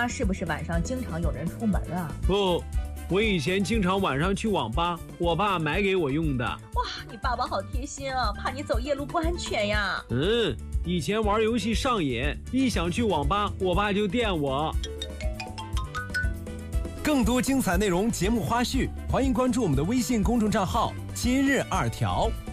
家是不是晚上经常有人出门啊？ 不，我以前经常晚上去网吧，我爸买给我用的。 哇，你爸爸好贴心啊，怕你走夜路不安全呀。 以前玩游戏上瘾，一想去网吧，我爸就电我。 更多精彩内容、节目花絮，欢迎关注我们的微信公众账号“今日2条”。